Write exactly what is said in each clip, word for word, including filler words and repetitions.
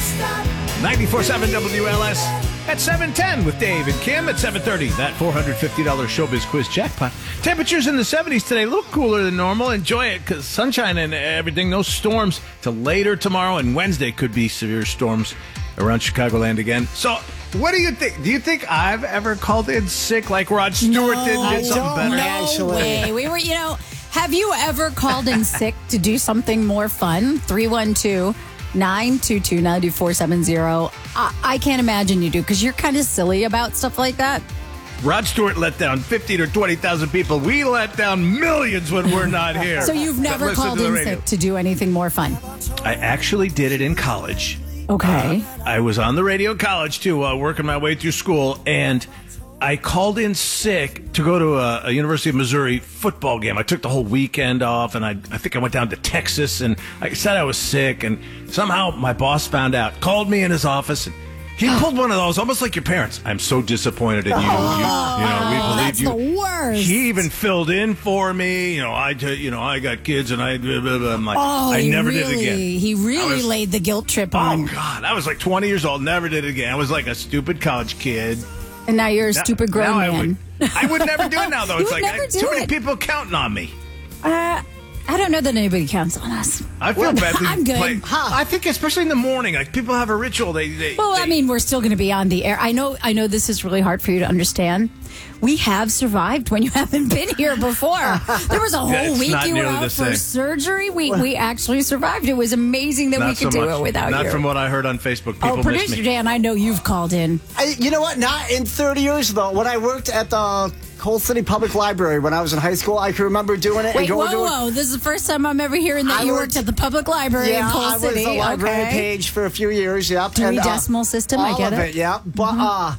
ninety-four seven W L S at seven ten with Dave and Kim at seven thirty. That four hundred fifty dollars Showbiz Quiz jackpot. Temperatures in the seventies today, a little cooler than normal. Enjoy it because sunshine and everything. No storms till later tomorrow, and Wednesday could be severe storms around Chicagoland again. So, what do you think? Do you think I've ever called in sick like Rod Stewart no, did? Did something no, better? No Actually. way. We were, you know, have you ever called in sick to do something more fun? three one two, nine two two, nine four seven zero. I, I can't imagine you do because you're kind of silly about stuff like that. Rod Stewart let down fifteen or twenty thousand people. We let down millions when we're not here. So you've never Listen called to the in radio. sick to do anything more fun? I actually did it in college. Okay. Uh, I was on the radio in college, too, uh, working my way through school, and I called in sick to go to a, a University of Missouri football game. I took the whole weekend off, and I, I think I went down to Texas, and I said I was sick, and somehow my boss found out, called me in his office, and he pulled one of those, almost like your parents. I'm so disappointed in you. Oh, you, you know, we believe that's you. the worst. He even filled in for me. You know, I, you know, I got kids, and I, blah, blah, blah. I'm like, Oh, I he never really, did it again. He really was- laid the guilt trip Oh, on. God. I was like twenty years old. Never did it again. I was like a stupid college kid. And now you're a Now- stupid grown now I man. would, I would never do it now, though. You It's would like never I, do too many it. people counting on me. Uh, I don't know that anybody counts on us. I feel badly. I'm good. Like, I think especially in the morning, like people have a ritual. They, they Well, they, I mean, we're still going to be on the air. I know. I know this is really hard for you to understand. We have survived when you haven't been here before. There was a whole it's week not you were nearly out the for same. surgery. We we actually survived. It was amazing that not we could so do much. it without Not you. from what I heard on Facebook. People oh, miss producer me. Dan, I know you've called in. I, you know what? Not in thirty years, though. When I worked at the Coal City Public Library when I was in high school, I can remember doing it Wait, and whoa, going to it. whoa! This is the first time I'm ever hearing that I you worked- worked at the public library Yeah, in Coal I was City. the library okay. page for a few years. Yep. Dewey and, uh, Decimal System, I all get of it. it. Yeah, but uh,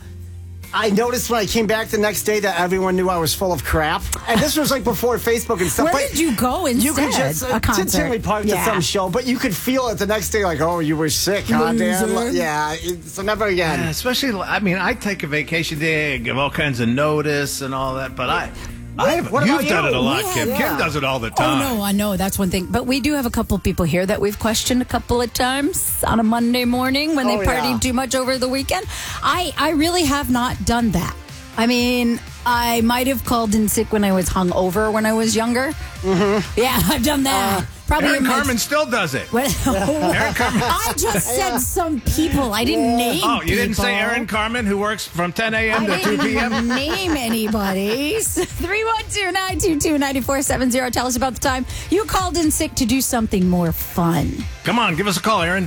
I noticed when I came back the next day that everyone knew I was full of crap, and this was like before Facebook and stuff. Where but did you go instead? You could just a uh, concert. Tinley Park yeah. to some show, but you could feel it the next day, like, oh, you were sick, huh, Dan? Loser. Yeah, it- so never again. Yeah, especially, I mean, I take a vacation day, I give all kinds of notice and all that, but I, I have, what you've about done you? it a lot, Yeah. Kim. Yeah. Kim does it all the Oh, time. no, I know. That's one thing. But we do have a couple of people here that we've questioned a couple of times on a Monday morning when they Oh, partied yeah. too much over the weekend. I, I really have not done that. I mean, I might have called in sick when I was hungover when I was younger. Mm-hmm. Yeah, I've done that. Probably Aaron in my- Carmen still does it. What? Aaron Carmen. I just said some people. I didn't name Oh, you didn't say people. Aaron Carmen, who works from ten a.m. I to two p.m.? didn't name anybody. three one two, nine two two, nine four seven zero. Tell us about the time you called in sick to do something more fun. Come on, give us a call, Aaron.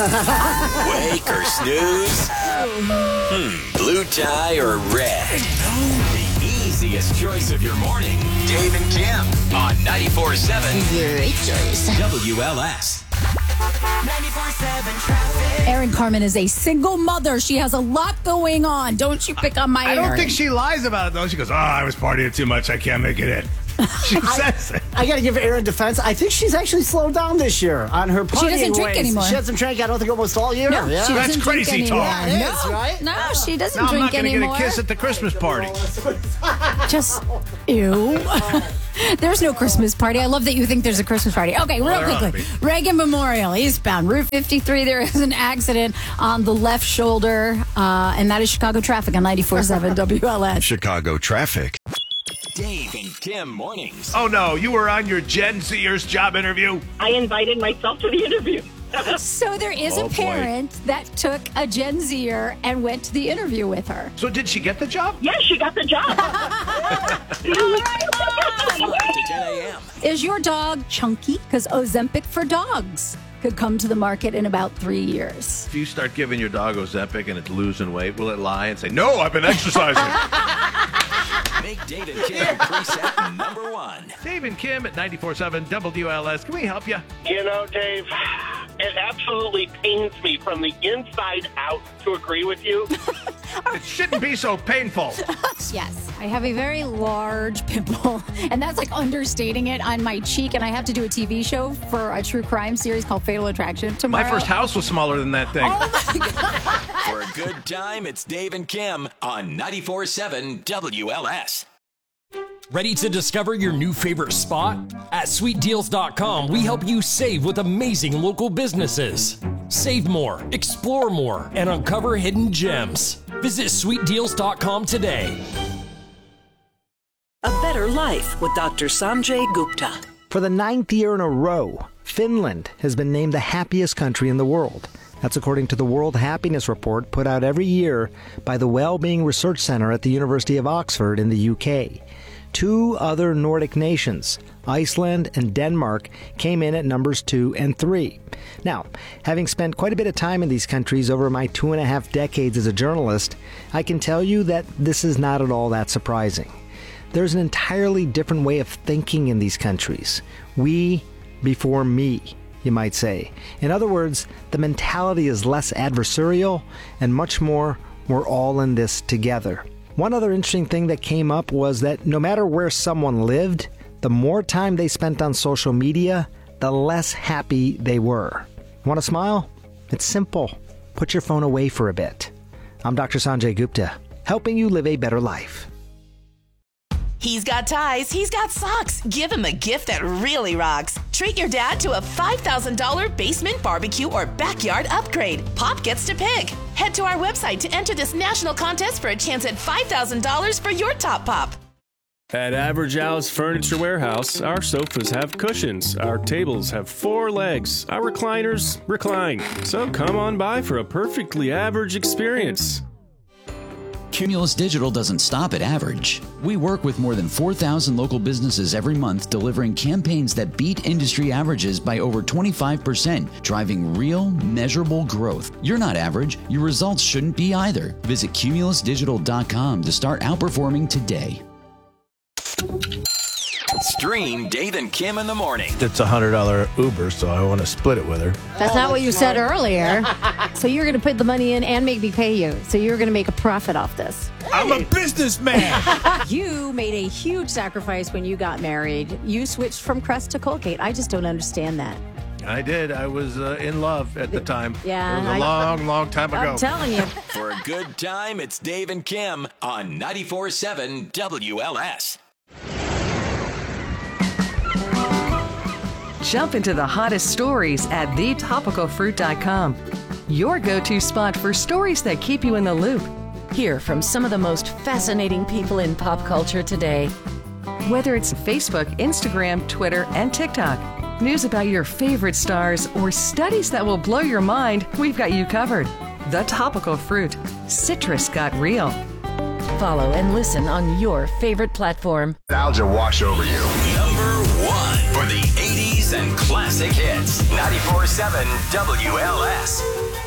Wake or snooze? Hmm, blue tie or red? The easiest choice of your morning. Dave and Kim on ninety-four point seven Great choice. W L S. ninety-four seven traffic. Erin Carmen is a single mother. She has a lot going on. Don't you pick on my I don't Erin. think she lies about it, though. She goes, oh, I was partying too much. I can't make it in. She says it. I got to give Erin defense. I think she's actually slowed down this year on her partying She doesn't drink ways. anymore. She hasn't drank, I don't think, almost all year. No, yeah. she That's doesn't drink crazy anymore. talk. Yeah, it no, is, right? no, she doesn't No, I'm drink not going to get anymore. a kiss at the Christmas party. Just ew. There's no Christmas party. I love that you think there's a Christmas party. Okay, real there ought to quickly. Reagan Memorial, eastbound, Route fifty-three. There is an accident on the left shoulder, uh, and that is Chicago traffic on ninety-four point seven W L S. Chicago traffic. Dave and Kim mornings. Oh, no, you were on your Gen Zers job interview? I invited myself to the interview. So there is Oh, a boy. parent that took a Gen Zer and went to the interview with her. So did she get the job? Yes, she got the job. five to ten a.m. Is your dog chunky? Because Ozempic for dogs could come to the market in about three years. If you start giving your dog Ozempic and it's losing weight, will it lie and say, no, I've been exercising? Make Dave and Kim preset number one. Dave and Kim at ninety-four point seven W L S. Can we help you? You know, Dave, it absolutely pains me from the inside out to agree with you. It shouldn't be so painful. Yes, I have a very large pimple, and that's like understating it on my cheek, and I have to do a T V show for a true crime series called Fatal Attraction tomorrow. My first house was smaller than that thing. Oh my God. For a good time, it's Dave and Kim on ninety-four point seven W L S. Ready to discover your new favorite spot? At sweet deals dot com, we help you save with amazing local businesses. Save more, explore more, and uncover hidden gems. Visit sweet deals dot com today. A better life with Doctor Sanjay Gupta. For the ninth year in a row, Finland has been named the happiest country in the world. That's according to the World Happiness Report put out every year by the Wellbeing Research Center at the University of Oxford in the U K. Two other Nordic nations, Iceland and Denmark, came in at numbers two and three. Now, having spent quite a bit of time in these countries over my two and a half decades as a journalist, I can tell you that this is not at all that surprising. There's an entirely different way of thinking in these countries. We before me, you might say. In other words, the mentality is less adversarial and much more, we're all in this together. One other interesting thing that came up was that no matter where someone lived, the more time they spent on social media, the less happy they were. Want to smile? It's simple. Put your phone away for a bit. I'm Doctor Sanjay Gupta, helping you live a better life. He's got ties, he's got socks. Give him a gift that really rocks. Treat your dad to a five thousand dollars basement barbecue or backyard upgrade. Pop gets to pick. Head to our website to enter this national contest for a chance at five thousand dollars for your top pop. At Average Al's Furniture Warehouse, our sofas have cushions, our tables have four legs, our recliners recline. So come on by for a perfectly average experience. Cumulus Digital doesn't stop at average. We work with more than four thousand local businesses every month, delivering campaigns that beat industry averages by over twenty-five percent, driving real, measurable growth. You're not average. Your results shouldn't be either. Visit cumulus digital dot com to start outperforming today. Stream Dave and Kim in the morning. It's a one hundred dollars Uber, so I want to split it with her. That's not what you said earlier. So you're going to put the money in and make me pay you. So you're going to make a profit off this. I'm a businessman. You made a huge sacrifice when you got married. You switched from Crest to Colgate. I just don't understand that. I did. I was uh, in love at the time. Yeah. It was a I, long, long time ago. I'm telling you. For a good time, it's Dave and Kim on ninety-four point seven W L S. Jump into the hottest stories at the topical fruit dot com. Your go-to spot for stories that keep you in the loop. Hear from some of the most fascinating people in pop culture today. Whether it's Facebook, Instagram, Twitter, and TikTok, news about your favorite stars, or studies that will blow your mind, we've got you covered. The Topical Fruit. Citrus got real. Follow and listen on your favorite platform. Nostalgia wash over you. Number one for the eighties and classic hits. ninety-four point seven W L S.